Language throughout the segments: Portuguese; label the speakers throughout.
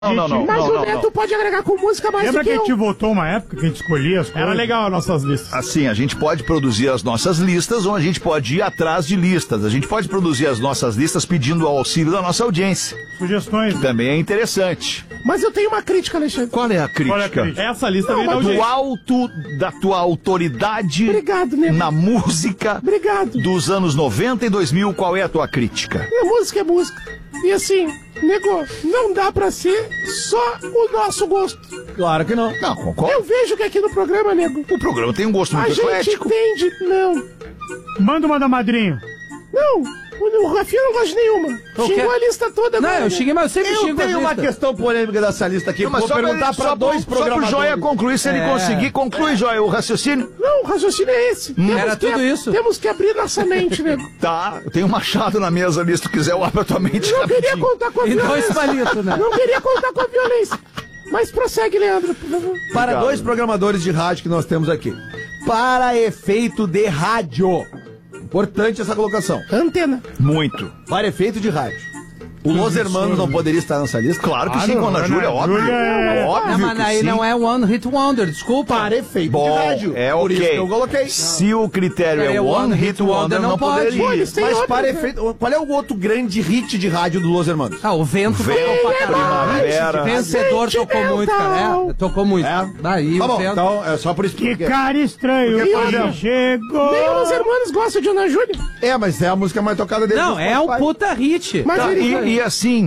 Speaker 1: Não.
Speaker 2: Mas o Neto pode agregar com música mais
Speaker 3: Lembra
Speaker 2: do que
Speaker 3: que a
Speaker 2: eu.
Speaker 3: gente votou uma época que a gente escolhia as coisas?
Speaker 4: Era legal as nossas listas.
Speaker 1: Assim, a gente pode produzir as nossas listas ou a gente pode ir atrás de listas. A gente pode produzir as nossas listas pedindo o auxílio da nossa audiência.
Speaker 3: Sugestões.
Speaker 1: Também é interessante.
Speaker 2: Mas eu tenho uma crítica, Alexandre.
Speaker 1: Qual é a crítica?
Speaker 3: Qual é a crítica?
Speaker 4: Essa lista veio da
Speaker 1: Do
Speaker 4: audiência.
Speaker 1: alto da tua autoridade
Speaker 2: Obrigado, Neto.
Speaker 1: na música
Speaker 2: Obrigado.
Speaker 1: dos anos 90 e 2000, qual é a tua crítica?
Speaker 2: A música é música. E assim, nego, não dá pra ser só o nosso gosto.
Speaker 5: Claro que não.
Speaker 1: Não, concordo.
Speaker 2: Eu vejo que aqui no programa, nego,
Speaker 1: O programa tem um gosto
Speaker 2: a
Speaker 1: muito
Speaker 2: gente
Speaker 1: eclético.
Speaker 2: entende. Não.
Speaker 3: Manda uma da madrinha.
Speaker 2: Não. O Rafinha não gosta de nenhuma. Xingou a lista toda
Speaker 6: Não,
Speaker 2: agora.
Speaker 6: eu xinguei, mas eu sempre
Speaker 5: Eu
Speaker 6: xingo as
Speaker 5: tenho uma
Speaker 6: listas.
Speaker 5: questão polêmica dessa lista aqui.
Speaker 1: Não, mas
Speaker 5: Vou
Speaker 1: só
Speaker 5: perguntar pra dois
Speaker 1: só pro
Speaker 5: programadores.
Speaker 1: Joia concluir, se ele conseguir, conclui, Joia, o raciocínio.
Speaker 2: Não, o raciocínio é esse.
Speaker 6: Era tudo isso.
Speaker 2: Temos que abrir nossa mente, nego.
Speaker 1: Tá, tem um machado na mesa ali, se tu quiser, eu abro a tua mente
Speaker 2: Não queria
Speaker 1: rapidinho.
Speaker 2: contar com a
Speaker 6: E dois
Speaker 2: violência.
Speaker 6: palitos, né?
Speaker 2: Não queria contar com a violência. Mas prossegue, Leandro, por favor.
Speaker 5: Para dois programadores de rádio que nós temos aqui. Para efeito de rádio. Importante essa colocação.
Speaker 2: Antena.
Speaker 1: Muito.
Speaker 5: Para efeito de rádio. O Los Hermanos não poderia estar nessa lista?
Speaker 1: Claro que sim, com a Ana Júlia, óbvio.
Speaker 3: Júlia é-
Speaker 1: Óbvio
Speaker 6: Não, mas
Speaker 1: que
Speaker 6: aí
Speaker 1: sim.
Speaker 6: não é One Hit Wonder, desculpa.
Speaker 5: Para efeito
Speaker 1: Bom,
Speaker 5: de rádio.
Speaker 1: é
Speaker 5: Por isso
Speaker 1: ok.
Speaker 5: que eu coloquei.
Speaker 1: Se o critério é
Speaker 6: É,
Speaker 1: One Hit Wonder, não
Speaker 6: pode.
Speaker 1: poderia.
Speaker 2: Eles têm
Speaker 5: Mas
Speaker 2: outra,
Speaker 5: para
Speaker 2: né?
Speaker 5: efeito... Qual é o outro grande hit de rádio do Los Hermanos?
Speaker 6: Ah, o vento tocou pra caralho.
Speaker 1: Primavera.
Speaker 6: Vencedor tocou muito, cara. É, tocou muito. Daí
Speaker 5: Tá
Speaker 6: o
Speaker 5: bom,
Speaker 6: vento.
Speaker 5: então é só por isso
Speaker 3: Que
Speaker 5: que...
Speaker 3: cara estranho.
Speaker 5: Porque, por
Speaker 3: Quando
Speaker 5: exemplo,
Speaker 3: chegou.
Speaker 2: Nem os hermanos gostam de Ana Júlia.
Speaker 5: É, mas é a música mais tocada dele.
Speaker 6: Não, é um puta hit.
Speaker 2: Mas
Speaker 1: Tá,
Speaker 2: ele...
Speaker 1: e assim,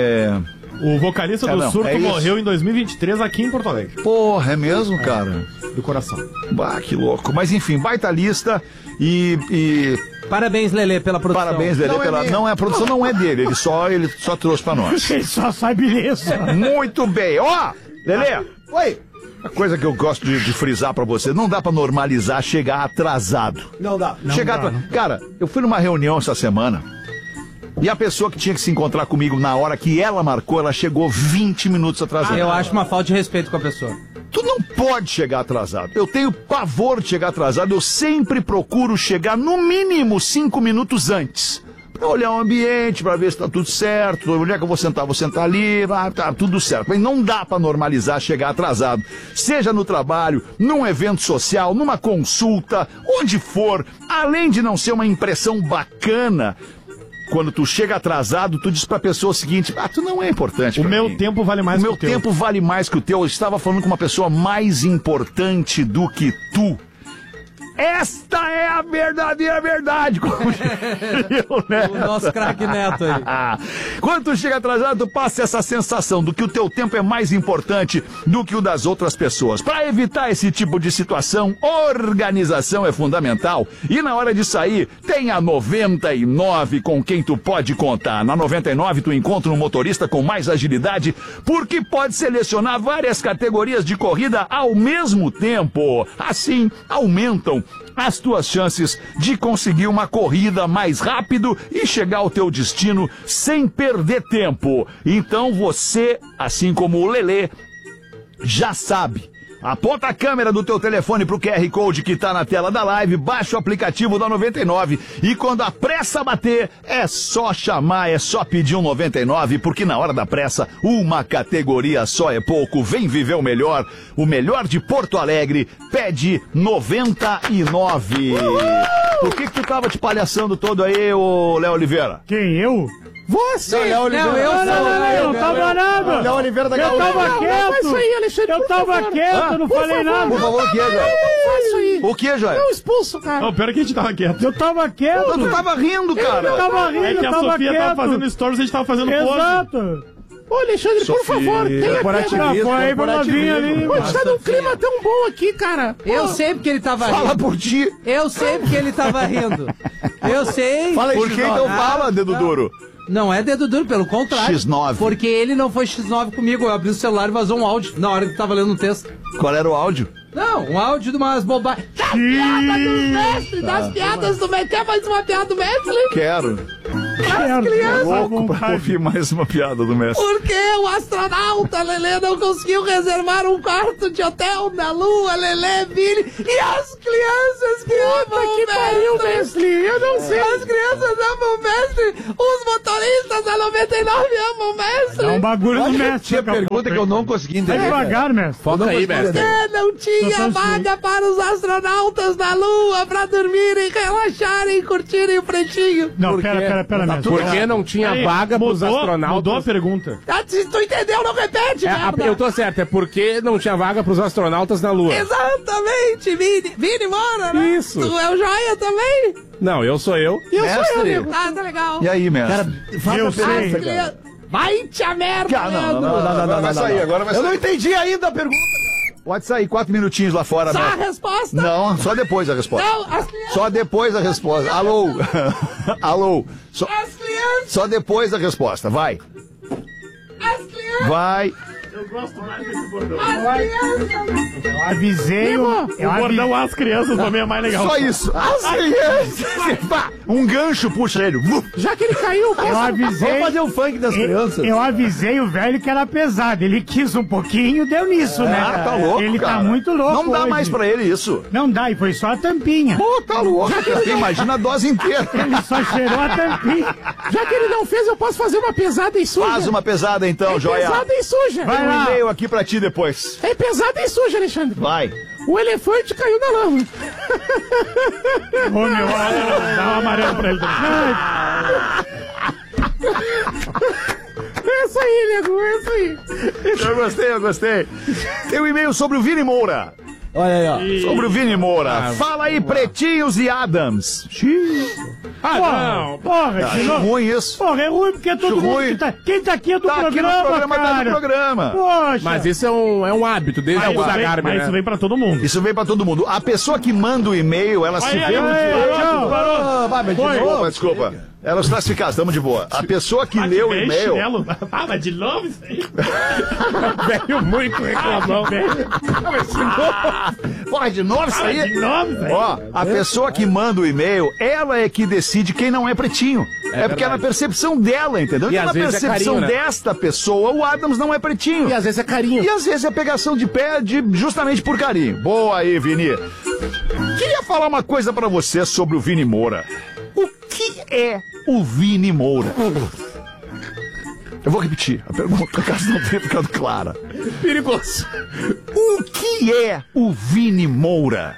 Speaker 4: O vocalista do
Speaker 1: não,
Speaker 4: Surto
Speaker 1: é isso.
Speaker 4: morreu em 2023 aqui em Porto Alegre.
Speaker 1: porra, é mesmo, cara?
Speaker 4: Do coração.
Speaker 1: Bah, que louco. Mas enfim, baita lista e
Speaker 6: Parabéns, Lelê, pela produção.
Speaker 1: parabéns, Lelê,
Speaker 5: Não é
Speaker 1: pela...
Speaker 5: minha.
Speaker 1: Não é a produção, não é dele, ele só trouxe pra nós.
Speaker 3: Ele só sai beleza.
Speaker 1: Muito bem. Ó, Lelê,
Speaker 5: Oi.
Speaker 1: a coisa que eu gosto de frisar pra você, não dá pra normalizar chegar atrasado.
Speaker 5: Não dá.
Speaker 1: Cara, eu fui numa reunião essa semana e a pessoa que tinha que se encontrar comigo na hora que ela marcou, ela chegou 20 minutos atrasada.
Speaker 6: Eu acho uma falta de respeito com a pessoa.
Speaker 1: Tu não pode chegar atrasado. Eu tenho pavor de chegar atrasado. Eu sempre procuro chegar no mínimo 5 minutos antes. Pra olhar o ambiente, pra ver se tá tudo certo. Onde é que eu vou sentar ali. Tá tudo certo. Mas não dá pra normalizar chegar atrasado. Seja no trabalho, num evento social, numa consulta, onde for. Além de não ser uma impressão bacana, quando tu chega atrasado, tu diz pra pessoa o seguinte: tu não é importante
Speaker 4: O
Speaker 1: pra
Speaker 4: meu
Speaker 1: mim.
Speaker 4: tempo vale mais
Speaker 1: O
Speaker 4: que
Speaker 1: meu
Speaker 4: o teu.
Speaker 1: tempo vale mais que o teu. Eu estava falando com uma pessoa mais importante do que tu. Esta é a verdadeira verdade. Como diria o Neto.
Speaker 6: O nosso craque Neto aí.
Speaker 1: Quando tu chega atrasado, tu passa essa sensação do que o teu tempo é mais importante do que o das outras pessoas. Para evitar esse tipo de situação, organização é fundamental. E na hora de sair, tem a 99 com quem tu pode contar. Na 99 tu encontra um motorista com mais agilidade, porque pode selecionar várias categorias de corrida ao mesmo tempo. Assim, aumentam as tuas chances de conseguir uma corrida mais rápido e chegar ao teu destino sem perder tempo. Então você, assim como o Lelê, já sabe. Aponta a câmera do teu telefone pro QR Code que tá na tela da live, baixa o aplicativo da 99 e quando a pressa bater, é só chamar, é só pedir um 99, porque na hora da pressa, uma categoria só é pouco. Vem viver o melhor de Porto Alegre, pede 99. Por que tu tava te palhaçando todo aí, ô Léo Oliveira?
Speaker 3: Quem, eu?
Speaker 2: Você!
Speaker 5: Léo Oliveira.
Speaker 3: Eu não tava nada.
Speaker 5: Léo Oliveira da
Speaker 3: Eu
Speaker 5: Gaúcha.
Speaker 3: tava
Speaker 2: Não, não faz isso aí, Alexandre,
Speaker 3: Eu
Speaker 2: por
Speaker 3: tava
Speaker 2: favor.
Speaker 3: quieto, não
Speaker 2: Por
Speaker 3: falei
Speaker 2: favor,
Speaker 3: nada.
Speaker 1: Por favor, o que, Joia?
Speaker 2: Não faz isso aí.
Speaker 1: O que, Joia?
Speaker 2: Não expulso, cara.
Speaker 4: Não, pior é que a gente tava quieto.
Speaker 3: Eu tava quieto.
Speaker 1: Tu tava rindo, cara.
Speaker 3: Eu tava rindo,
Speaker 4: É que
Speaker 3: eu
Speaker 4: a
Speaker 3: tava
Speaker 4: Sofia
Speaker 3: quieto.
Speaker 4: tava fazendo stories e a gente tava fazendo pose.
Speaker 3: Exato.
Speaker 2: Ô, Alexandre, por favor, tenha
Speaker 5: Corporativismo.
Speaker 2: pena.
Speaker 3: Foi aí pra novinha ali.
Speaker 2: Pô, tá num clima tão bom aqui, cara.
Speaker 6: Eu sei porque ele tava
Speaker 1: Fala
Speaker 6: rindo.
Speaker 1: por ti.
Speaker 6: Eu sei porque ele tava rindo. Eu sei.
Speaker 5: Fala aí,
Speaker 1: Por que
Speaker 5: X9.
Speaker 1: então fala, dedo duro?
Speaker 6: Não é dedo duro, pelo contrário.
Speaker 1: X9.
Speaker 6: Porque ele não foi X9 comigo. Eu abri o celular e vazou um áudio na hora que tava lendo um texto.
Speaker 1: Qual era o áudio?
Speaker 6: Não, um áudio de umas bobagens.
Speaker 2: Das piadas do mestre, das piadas do mestre. Quer mais uma piada do mestre?
Speaker 1: Quero.
Speaker 3: As
Speaker 6: crianças.
Speaker 1: Louco pra ouvir mais uma piada do mestre.
Speaker 6: Porque o astronauta Lelê não conseguiu reservar um quarto de hotel na Lua, Lelê, Vini e as crianças que amam o
Speaker 2: Que pariu,
Speaker 6: mestre.
Speaker 2: mestre. Eu não sei.
Speaker 6: As crianças amam o mestre, os motoristas da 99 amam o mestre.
Speaker 3: É um bagulho do mestre.
Speaker 5: Tinha
Speaker 3: daqui a
Speaker 5: pergunta
Speaker 3: pouco
Speaker 5: que eu
Speaker 3: aí.
Speaker 5: não consegui
Speaker 3: Vai
Speaker 5: entender.
Speaker 3: devagar, mestre.
Speaker 7: Foca aí, mestre.
Speaker 6: Não tinha vaga para os astronautas na Lua pra dormirem, relaxarem, curtirem o pretinho.
Speaker 3: Não, pera, mestre.
Speaker 7: Por que não tinha vaga pros
Speaker 4: Mudou a
Speaker 7: astronautas?
Speaker 4: pergunta.
Speaker 6: Ah, se tu entendeu, não repete, merda.
Speaker 7: Eu tô certo, é porque não tinha vaga pros astronautas na Lua.
Speaker 6: Exatamente, Vini. Vini Moura, né?
Speaker 7: Isso.
Speaker 6: Tu é o Joia também?
Speaker 7: Não, eu sou eu.
Speaker 1: Mestre.
Speaker 6: Ah, tá legal.
Speaker 1: E aí, mestre?
Speaker 3: Eu sei.
Speaker 6: Criança- Vai te a merda,
Speaker 1: Não,
Speaker 6: Leandro.
Speaker 1: não, vai sair, agora vai
Speaker 5: Eu não
Speaker 1: sair.
Speaker 5: entendi ainda a pergunta.
Speaker 1: Pode sair 4 minutinhos lá fora,
Speaker 6: Só a
Speaker 1: mestre.
Speaker 6: resposta?
Speaker 1: Não, só depois a resposta.
Speaker 6: Não, as crianças.
Speaker 1: Só depois a resposta. Alô? Alô? Só,
Speaker 6: As crianças.
Speaker 1: só depois a resposta, vai.
Speaker 6: As crianças.
Speaker 1: Vai.
Speaker 6: As crianças.
Speaker 3: Eu avisei o... Eu
Speaker 4: O bordão
Speaker 3: avisei...
Speaker 4: As Crianças também é mais legal.
Speaker 1: Só isso. As crianças. Pá, um gancho puxa ele.
Speaker 2: Já que ele caiu,
Speaker 3: Eu avisei...
Speaker 5: Vamos fazer um funk das crianças.
Speaker 3: Eu avisei o velho que era pesado. Ele quis um pouquinho, deu nisso, né?
Speaker 1: Ah, tá louco,
Speaker 3: Ele
Speaker 1: cara.
Speaker 3: tá muito louco
Speaker 1: Não dá
Speaker 3: hoje.
Speaker 1: mais pra ele isso.
Speaker 3: Não dá, e foi só a tampinha.
Speaker 1: Pô, tá louco. Imagina a dose inteira.
Speaker 3: Ele só cheirou a tampinha.
Speaker 2: já que ele não fez, eu posso fazer uma pesada e suja.
Speaker 1: Faz uma pesada então, Joia.
Speaker 2: Pesada e suja.
Speaker 3: Vai
Speaker 1: Tem um
Speaker 3: lá.
Speaker 1: e-mail aqui pra ti depois.
Speaker 2: É pesada e suja, Alexandre.
Speaker 1: Vai.
Speaker 2: O elefante caiu na lama.
Speaker 3: Ô, meu,
Speaker 4: Dá um amarelo pra ele.
Speaker 2: É isso aí, nego, é isso aí.
Speaker 1: Eu gostei. Tem um e-mail sobre o Vini Moura.
Speaker 5: Olha aí, ó.
Speaker 1: Sobre o Vini Moura. Fala aí, Pretinhos e Adams.
Speaker 3: porra, de
Speaker 1: Acho
Speaker 3: novo.
Speaker 1: ruim isso.
Speaker 3: Porra, é ruim porque todo
Speaker 1: Acho
Speaker 3: mundo
Speaker 1: ruim.
Speaker 3: que tá... Quem tá aqui é do
Speaker 1: Tá aqui no
Speaker 3: programa,
Speaker 1: programa,
Speaker 3: cara.
Speaker 1: tá no programa.
Speaker 3: Poxa.
Speaker 7: Mas isso é um hábito, desde o da Garmin,
Speaker 4: Mas
Speaker 7: né?
Speaker 4: isso vem pra todo mundo.
Speaker 1: Isso vem pra todo mundo. A pessoa que manda o e-mail, ela se vê muito...
Speaker 5: Ah, vai, mas de novo.
Speaker 1: Desculpa. Ela os classificados, estamos de boa. A pessoa que leu o e-mail...
Speaker 4: Ah, mas de novo isso aí?
Speaker 7: Veio muito reclamão.
Speaker 1: Porra, de novo isso aí?
Speaker 4: De novo isso aí?
Speaker 1: Ó, a pessoa que manda o e-mail, ela é que decide quem não é pretinho. É porque é na percepção dela, entendeu?
Speaker 7: E
Speaker 1: Então,
Speaker 7: às
Speaker 1: na
Speaker 7: vezes é
Speaker 1: percepção
Speaker 7: carinho, né?
Speaker 1: desta pessoa, o Adams não é pretinho.
Speaker 7: E às vezes é carinho.
Speaker 1: E às vezes é pegação de pé justamente por carinho. Boa aí, Vini. Queria falar uma coisa pra você sobre o Vini Moura. O que é o Vini Moura? Eu vou repetir a pergunta, caso não tenha ficado clara. Perigoso. O que é o Vini Moura?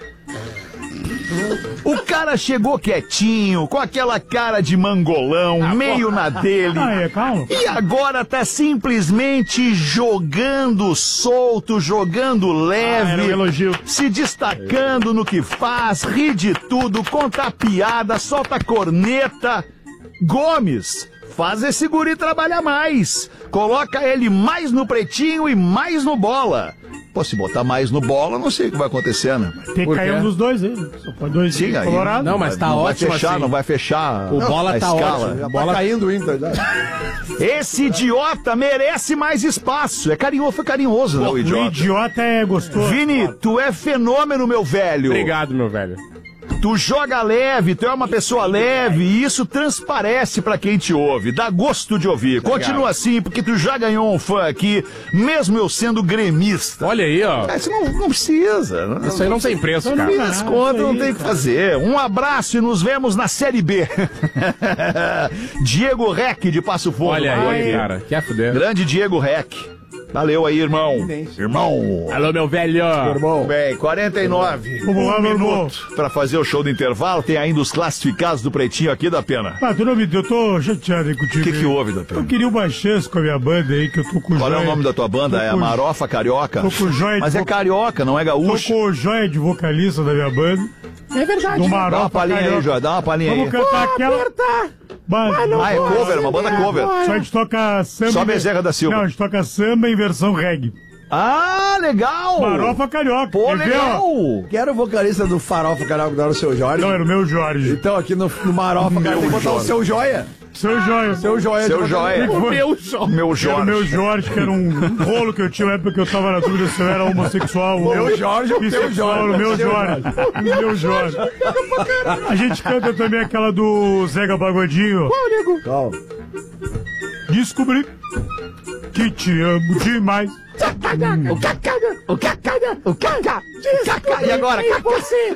Speaker 1: O cara chegou quietinho, com aquela cara de mangolão, meio na dele.
Speaker 3: Aí, calma.
Speaker 1: E agora tá simplesmente jogando solto, jogando leve,
Speaker 4: era um elogio.
Speaker 1: se destacando no que faz, ri de tudo, conta piada, solta corneta. Gomes, faz esse guri trabalhar mais. Coloca ele mais no pretinho e mais no bola. Pô, se botar mais no bola, não sei o que vai acontecer, né?
Speaker 3: Tem que
Speaker 7: Por
Speaker 3: cair
Speaker 7: quê?
Speaker 3: um dos dois aí. Só pode dois
Speaker 1: Sim, aí.
Speaker 3: colorado.
Speaker 7: Não, mas tá
Speaker 1: não
Speaker 7: ótimo
Speaker 1: vai fechar,
Speaker 7: assim.
Speaker 1: não vai fechar
Speaker 7: O bola
Speaker 1: a
Speaker 7: tá
Speaker 1: escala.
Speaker 7: ótimo.
Speaker 5: Já
Speaker 7: Bola-
Speaker 5: tá caindo o Inter. Já.
Speaker 1: Esse idiota merece mais espaço. É carinhoso, foi carinhoso, né, o
Speaker 3: O
Speaker 1: idiota?
Speaker 3: idiota é gostoso.
Speaker 1: Vini, tu é fenômeno, meu velho.
Speaker 7: Obrigado, meu velho.
Speaker 1: Tu joga leve, tu é uma pessoa leve e isso transparece pra quem te ouve. Dá gosto de ouvir. Continua assim, porque tu já ganhou um fã aqui, mesmo eu sendo gremista.
Speaker 7: Olha aí, ó.
Speaker 1: Isso não precisa.
Speaker 7: Isso aí não tem preço,
Speaker 1: No
Speaker 7: cara.
Speaker 1: fim das contas, não tem o que fazer. Um abraço e nos vemos na Série B. Diego Rec de Passo Fundo.
Speaker 7: Olha
Speaker 1: Falou
Speaker 7: aí,
Speaker 1: aqui.
Speaker 7: cara. Quer fuder.
Speaker 1: Grande Diego Rec. Valeu aí, irmão. Irmão.
Speaker 7: Alô, meu velho.
Speaker 1: Bom, bem, 49.
Speaker 3: Vamos lá, meu irmão.
Speaker 1: Pra fazer o show do intervalo, tem ainda os classificados do Pretinho aqui da Pena.
Speaker 3: Ah, tu não me deu, eu tô chateado aí
Speaker 1: O
Speaker 3: contigo.
Speaker 1: que
Speaker 3: aí.
Speaker 1: houve, da
Speaker 3: Eu
Speaker 1: Pena?
Speaker 3: queria uma chance com a minha banda aí, que eu tô com o
Speaker 1: Qual é o
Speaker 3: Joia.
Speaker 1: nome da tua banda?
Speaker 3: Tô
Speaker 1: É a
Speaker 3: com-
Speaker 1: Marofa Carioca?
Speaker 3: tô com o Joia de
Speaker 1: Mas é
Speaker 3: vo-
Speaker 1: carioca, não é
Speaker 3: Tô
Speaker 1: gaúcho.
Speaker 3: com o Joia de vocalista da minha banda.
Speaker 2: É verdade.
Speaker 3: Do
Speaker 1: Dá uma
Speaker 3: Marofa
Speaker 1: palhinha aí,
Speaker 3: Carioca.
Speaker 1: Joia, dá uma palhinha aí.
Speaker 3: Vamos cantar aquela...
Speaker 2: Apertar.
Speaker 3: Mas,
Speaker 1: Ah, é cover, uma banda cover.
Speaker 3: Só a gente toca samba...
Speaker 1: Só
Speaker 3: em-
Speaker 1: Bezerra da Silva.
Speaker 3: Não, a gente toca samba em versão reggae.
Speaker 1: Ah, legal!
Speaker 3: Marofa Carioca.
Speaker 1: Pô,
Speaker 3: Quer ver,
Speaker 1: legal!
Speaker 3: ó?
Speaker 5: Que era o vocalista do Farofa Carioca, não era o Seu Jorge?
Speaker 3: Não, era o meu Jorge.
Speaker 5: Então aqui no Marofa, cara, tem que botar o Seu Joia.
Speaker 3: Seu Joia.
Speaker 5: Seu Joia.
Speaker 1: Seu Joia.
Speaker 3: O
Speaker 4: Meu Jorge.
Speaker 1: Meu
Speaker 3: Era o
Speaker 1: Jorge.
Speaker 3: meu Jorge, que era um rolo que eu tinha na época que eu tava na dúvida se eu era homossexual ou
Speaker 5: Meu Jorge, o teu
Speaker 3: bissexual.
Speaker 5: Jorge.
Speaker 3: O meu Jorge. O meu Jorge. A gente canta também aquela do Zeca Pagodinho.
Speaker 2: Qual, nego?
Speaker 5: Calma.
Speaker 3: Descobri que te amo demais.
Speaker 2: O cacaga.
Speaker 5: E agora?
Speaker 2: Você,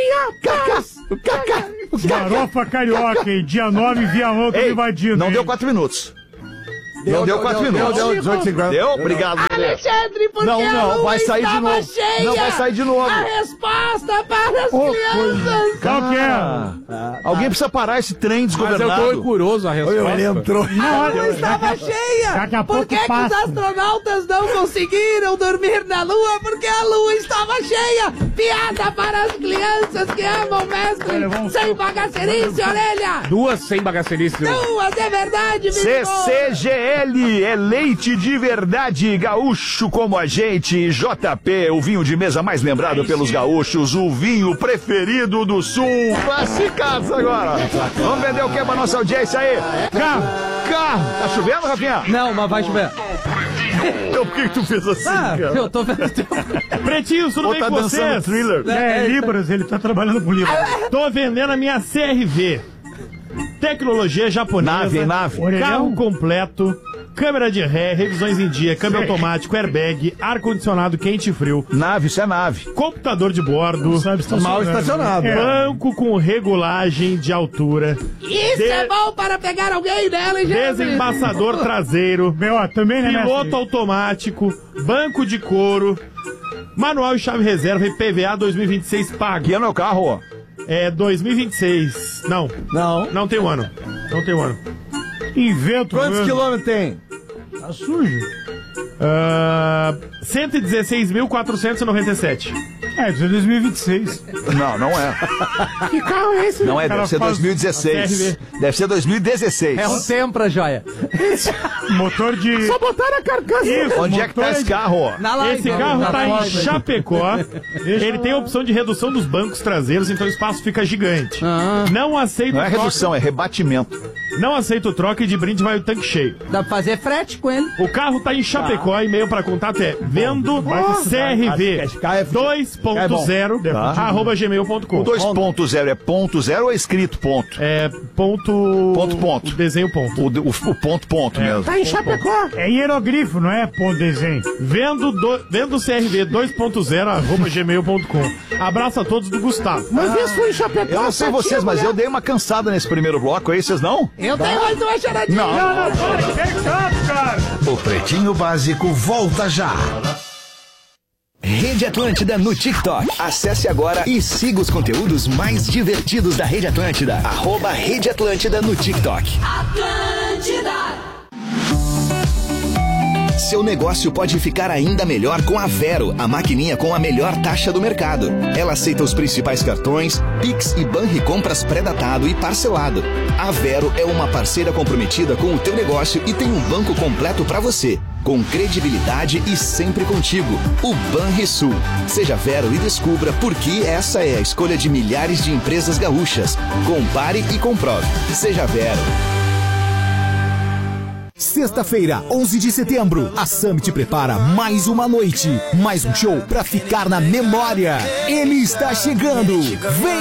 Speaker 3: Farofa carioca, hein? Dia 9, Viamão, tô
Speaker 1: Ei,
Speaker 3: invadindo.
Speaker 1: não
Speaker 3: hein?
Speaker 1: deu 4 minutos. Não deu 4 minutos.
Speaker 5: Deu 18 segundos.
Speaker 1: Deu? Obrigado, Lelê.
Speaker 6: Alexandre, porque
Speaker 1: Não,
Speaker 6: a
Speaker 1: não,
Speaker 6: lua
Speaker 1: vai sair de
Speaker 6: estava
Speaker 1: novo.
Speaker 6: cheia.
Speaker 1: Não, vai sair de novo.
Speaker 6: A resposta para as crianças.
Speaker 3: Qual que é?
Speaker 1: Alguém precisa parar esse trem
Speaker 7: Mas eu tô
Speaker 1: desgovernado.
Speaker 7: curioso a resposta.
Speaker 5: Ele entrou.
Speaker 3: Não,
Speaker 6: Estava cheia.
Speaker 3: Daqui a
Speaker 6: Por
Speaker 3: pouco
Speaker 6: que, que os
Speaker 3: passa.
Speaker 6: astronautas não conseguiram dormir na lua? Porque a lua estava cheia. Piada para as crianças que amam o mestre.
Speaker 3: Olha, vamos-
Speaker 6: Sem bagacerice, orelha.
Speaker 7: Duas sem bagacerice.
Speaker 6: Duas, é verdade, menino.
Speaker 1: CCGL é leite de verdade, gaúcho como a gente. JP, o vinho de mesa mais lembrado pelos gaúchos, o vinho preferido do sul. Classicados agora. Vamos vender o que pra nossa audiência aí? Carro. Tá chovendo, Rafinha?
Speaker 8: Não, mas vai chover.
Speaker 1: Então por que tu fez assim, cara?
Speaker 8: Eu tô vendo.
Speaker 4: Pretinhos, tudo
Speaker 1: Ou
Speaker 4: bem
Speaker 1: tá
Speaker 4: com
Speaker 1: dançando
Speaker 4: vocês?
Speaker 1: thriller?
Speaker 3: É, Libras, ele tá trabalhando com Libras.
Speaker 4: Tô vendendo a minha CRV. Tecnologia japonesa.
Speaker 1: Nave.
Speaker 4: Carro completo. Câmera de ré, revisões em dia, câmbio automático, airbag, ar-condicionado quente e frio,
Speaker 1: Nave, isso é nave.
Speaker 4: computador de bordo,
Speaker 3: Sabe,
Speaker 5: Mal estacionado.
Speaker 4: banco com regulagem de altura,
Speaker 6: Isso é bom para pegar alguém, né, Alexandre?
Speaker 4: desembaçador traseiro,
Speaker 3: Meu, ó, também, né,
Speaker 4: piloto
Speaker 3: mestre?
Speaker 4: automático, banco de couro, manual e chave reserva e PVA 2026 pago.
Speaker 1: Aqui é meu carro, ó.
Speaker 4: É 2026. Não,
Speaker 5: Não.
Speaker 4: não tem um ano. Não tem um ano.
Speaker 3: Invento.
Speaker 5: Quantos
Speaker 3: mesmo.
Speaker 5: quilômetros tem?
Speaker 3: Tá sujo.
Speaker 4: 116.497.
Speaker 3: É, isso é 2026.
Speaker 1: Não é.
Speaker 2: Que carro é esse?
Speaker 1: Não é,
Speaker 3: Cara,
Speaker 1: deve ser
Speaker 3: faz
Speaker 1: 2016. Deve ser 2016.
Speaker 8: É um Tempra, joia.
Speaker 3: Motor de...
Speaker 2: Só botaram a carcaça.
Speaker 3: Isso,
Speaker 1: Onde é que tá
Speaker 3: motor
Speaker 1: esse
Speaker 3: de-
Speaker 1: carro, ó?
Speaker 8: Na live.
Speaker 4: Esse carro
Speaker 8: na
Speaker 4: tá em
Speaker 8: live.
Speaker 4: Chapecó. Ele tem a opção de redução dos bancos traseiros, então o espaço fica gigante. Não aceito
Speaker 1: Não é
Speaker 4: troca.
Speaker 1: redução, é rebatimento.
Speaker 4: Não aceito troca e de brinde vai o tanque cheio.
Speaker 8: Dá pra fazer frete com ele.
Speaker 4: O carro tá em Chapecó, e-mail para contato é vendo CRV 2.0
Speaker 1: Tá.
Speaker 4: arroba
Speaker 1: O
Speaker 4: gmail.com.
Speaker 1: 2.0 é ponto zero ou é escrito ponto?
Speaker 4: É ponto...
Speaker 1: Ponto.
Speaker 4: O desenho ponto.
Speaker 1: O ponto mesmo.
Speaker 2: Tá em Chapecó.
Speaker 3: É hieroglifo, não é ponto desenho.
Speaker 4: Vendo CRV 2.0 arroba gmail.com. Abraço a todos do Gustavo.
Speaker 2: Uma vez fui em Chapecó.
Speaker 1: Eu não sei
Speaker 2: só
Speaker 1: vocês,
Speaker 2: tinha
Speaker 1: mas
Speaker 2: mulher.
Speaker 1: eu dei uma cansada nesse primeiro bloco aí, vocês não?
Speaker 6: Eu tenho mais uma charadinha.
Speaker 1: Não.
Speaker 9: O Pretinho Básico volta já.
Speaker 10: Rede Atlântida no TikTok. Acesse agora e siga os conteúdos mais divertidos da Rede Atlântida. @Rede Atlântida no TikTok. Seu negócio pode ficar ainda melhor com a Vero, a maquininha com a melhor taxa do mercado. Ela aceita os principais cartões, Pix e Banricompras pré-datado e parcelado. A Vero é uma parceira comprometida com o teu negócio e tem um banco completo para você, com credibilidade e sempre contigo. O Banrisul. Seja Vero e descubra por que essa é a escolha de milhares de empresas gaúchas. Compare e comprove. Seja Vero.
Speaker 11: Sexta-feira, 11 de setembro, a Summit prepara mais uma noite, mais um show pra ficar na memória. Ele está chegando. Vem!